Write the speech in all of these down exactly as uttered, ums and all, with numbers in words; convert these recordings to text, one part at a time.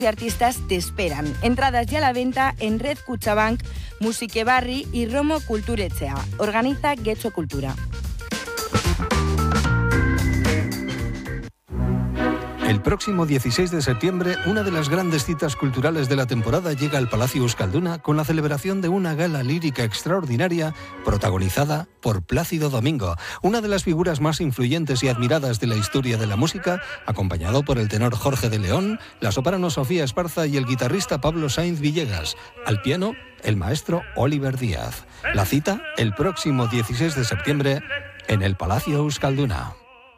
y artistas te esperan. Entradas ya a la venta en Red Kutxabank, Musique Barri y Romo Kulturetxea. Organiza Getxo Cultura. El próximo dieciséis de septiembre, una de las grandes citas culturales de la temporada llega al Palacio Euskalduna con la celebración de una gala lírica extraordinaria protagonizada por Plácido Domingo, una de las figuras más influyentes y admiradas de la historia de la música, acompañado por el tenor Jorge de León, la soprano Sofía Esparza y el guitarrista Pablo Sainz Villegas. Al piano, el maestro Oliver Díaz. La cita, el próximo dieciséis de septiembre, en el Palacio Euskalduna.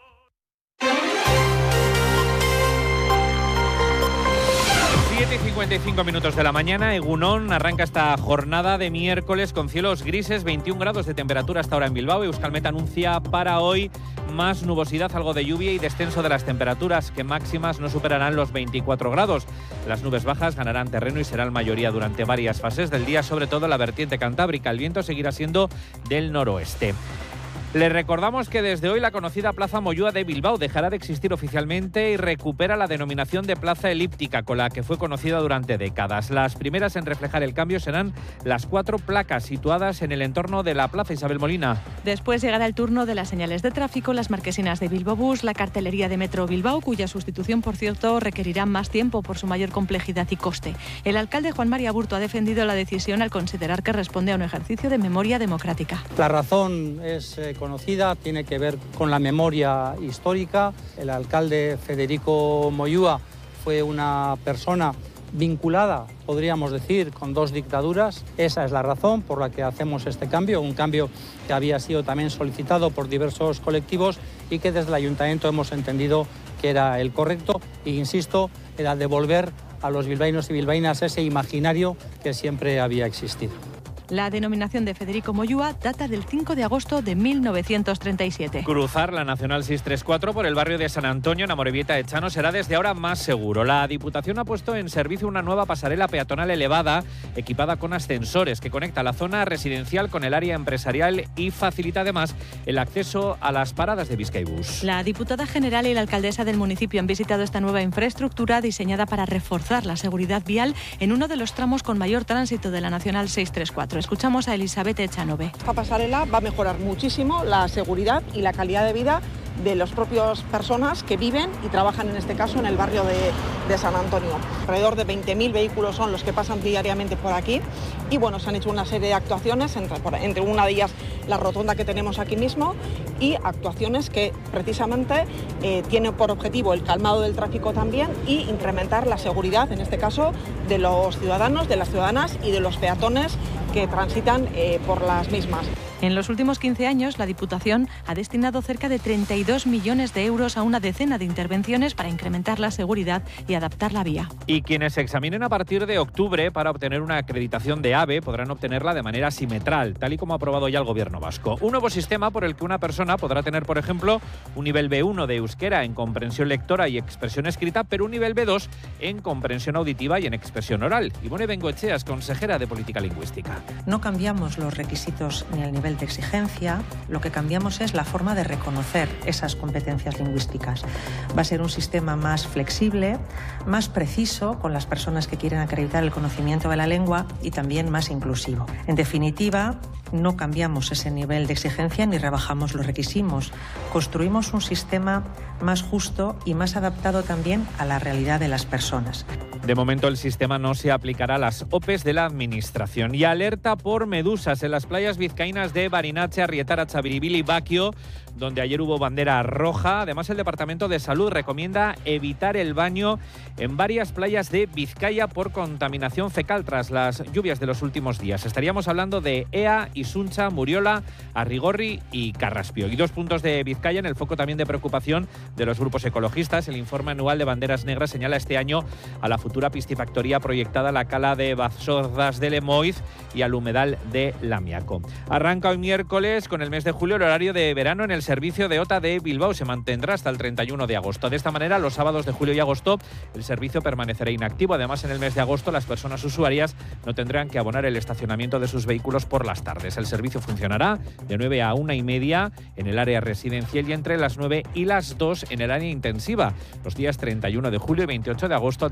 siete y cincuenta y cinco minutos de la mañana, Egunon, arranca esta jornada de miércoles con cielos grises, veintiún grados de temperatura hasta ahora en Bilbao. Euskalmet anuncia para hoy más nubosidad, algo de lluvia y descenso de las temperaturas, que máximas no superarán los veinticuatro grados. Las nubes bajas ganarán terreno y serán mayoría durante varias fases del día, sobre todo en la vertiente cantábrica. El viento seguirá siendo del noroeste. Les recordamos que desde hoy la conocida Plaza Moyúa de Bilbao dejará de existir oficialmente y recupera la denominación de Plaza Elíptica, con la que fue conocida durante décadas. Las primeras en reflejar el cambio serán las cuatro placas situadas en el entorno de la Plaza. Isabel Molina. Después llegará el turno de las señales de tráfico, las marquesinas de Bilbao Bus, la cartelería de Metro Bilbao, cuya sustitución, por cierto, requerirá más tiempo por su mayor complejidad y coste. El alcalde Juan María Burto ha defendido la decisión al considerar que responde a un ejercicio de memoria democrática. La razón es eh, conocida, tiene que ver con la memoria histórica. El alcalde Federico Moyúa fue una persona vinculada, podríamos decir, con dos dictaduras. Esa es la razón por la que hacemos este cambio, un cambio que había sido también solicitado por diversos colectivos y que desde el ayuntamiento hemos entendido que era el correcto e, insisto, era devolver a los bilbaínos y bilbaínas ese imaginario que siempre había existido. La denominación de Federico Moyúa data del cinco de agosto de mil novecientos treinta y siete. Cruzar la Nacional seiscientos treinta y cuatro por el barrio de San Antonio, en Amorebieta de Chano, será desde ahora más seguro. La Diputación ha puesto en servicio una nueva pasarela peatonal elevada, equipada con ascensores, que conecta la zona residencial con el área empresarial y facilita además el acceso a las paradas de Bizkaibus. La diputada general y la alcaldesa del municipio han visitado esta nueva infraestructura diseñada para reforzar la seguridad vial en uno de los tramos con mayor tránsito de la Nacional seiscientos treinta y cuatro. Escuchamos a Elizabeth Echanove. Esta pasarela va a mejorar muchísimo la seguridad y la calidad de vida de las propias personas que viven y trabajan, en este caso, en el barrio de, de San Antonio. Alrededor de veinte mil vehículos son los que pasan diariamente por aquí y bueno, se han hecho una serie de actuaciones, entre, entre una de ellas la rotonda que tenemos aquí mismo, y actuaciones que precisamente eh, tienen por objetivo el calmado del tráfico también y incrementar la seguridad, en este caso, de los ciudadanos, de las ciudadanas y de los peatones que transitan eh, por las mismas. En los últimos quince años, la Diputación ha destinado cerca de treinta y dos millones de euros a una decena de intervenciones para incrementar la seguridad y adaptar la vía. Y quienes se examinen a partir de octubre para obtener una acreditación de AVE podrán obtenerla de manera simetral, tal y como ha aprobado ya el Gobierno vasco. Un nuevo sistema por el que una persona podrá tener, por ejemplo, un nivel be uno de euskera en comprensión lectora y expresión escrita, pero un nivel be dos en comprensión auditiva y en expresión oral. Ivone Bengoechea es consejera de Política Lingüística. No cambiamos los requisitos ni el nivel de exigencia, lo que cambiamos es la forma de reconocer esas competencias lingüísticas. Va a ser un sistema más flexible, más preciso con las personas que quieren acreditar el conocimiento de la lengua y también más inclusivo. En definitiva, no cambiamos ese nivel de exigencia ni rebajamos los requisitos. Construimos un sistema más justo y más adaptado también a la realidad de las personas. De momento el sistema no se aplicará a las O P Es de la Administración. Y alerta por medusas en las playas vizcaínas de Barinache, Arrietara, Chabiribil y Baquio, donde ayer hubo bandera roja. Además, el Departamento de Salud recomienda evitar el baño en varias playas de Vizcaya por contaminación fecal tras las lluvias de los últimos días. Estaríamos hablando de Ea, Isuncha, Muriola, Arrigorri y Carraspio. Y dos puntos de Vizcaya en el foco también de preocupación de los grupos ecologistas. El informe anual de Banderas Negras señala este año a la futura piscifactoría proyectada a la cala de Bazordas de Lemoiz y al humedal de Lamiaco. Arranca hoy miércoles con el mes de julio el horario de verano en el servicio de OTA de Bilbao. Se mantendrá hasta el treinta y uno de agosto. De esta manera, los sábados de julio y agosto el servicio permanecerá inactivo. Además, en el mes de agosto las personas usuarias no tendrán que abonar el estacionamiento de sus vehículos por las tardes. El servicio funcionará de nueve a una y media en el área residencial y entre las nueve y las dos en el área intensiva. Los días treinta y uno de julio y veintiocho de agosto, al tratarse de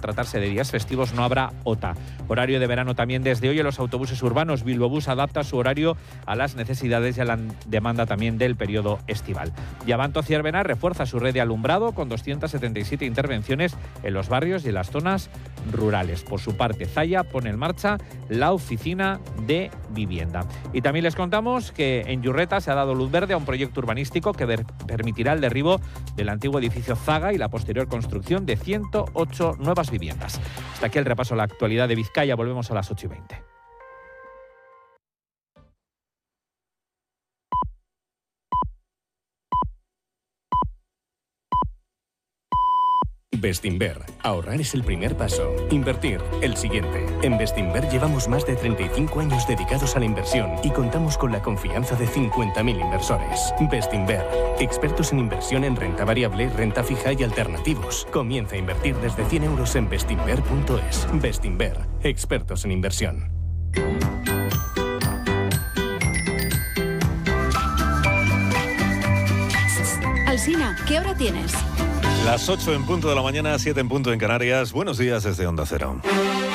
días festivos no habrá O T A. Horario de verano también desde hoy en los autobuses urbanos. Bilbobús adapta su horario a las necesidades y a la demanda también del periodo estival. Y Abanto Ciervena refuerza su red de alumbrado con doscientas setenta y siete intervenciones en los barrios y en las zonas rurales. Por su parte, Zaya pone en marcha la oficina de vivienda. Y también les contamos que en Yurreta se ha dado luz verde a un proyecto urbanístico que ver, permitirá el derribo del antiguo edificio Zaga y la posterior construcción de ciento ocho nuevas viviendas. Hasta aquí el repaso a la actualidad de Vizcaya. Volvemos a las ocho y veinte. Bestinver. Ahorrar es el primer paso. Invertir, el siguiente. En Bestinver llevamos más de treinta y cinco años dedicados a la inversión y contamos con la confianza de cincuenta mil inversores. Bestinver. Expertos en inversión en renta variable, renta fija y alternativos. Comienza a invertir desde cien euros en bestinver punto es. Bestinver. Expertos en inversión. Alsina, ¿qué hora tienes? Las ocho en punto de la mañana, siete en punto en Canarias. Buenos días desde Onda Cero.